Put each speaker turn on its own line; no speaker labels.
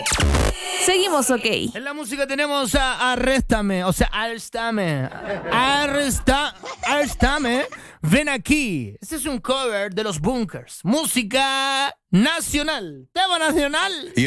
Seguimos, ok.
En la música tenemos a Arréstame, o sea, Arréstame. Arréstame, ven aquí. Este es un cover de Los Bunkers. Música nacional. Tema nacional.